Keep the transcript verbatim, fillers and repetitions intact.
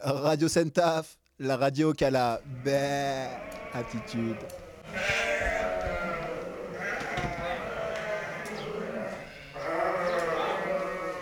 Radio Sentaf, la radio qui a la belle attitude.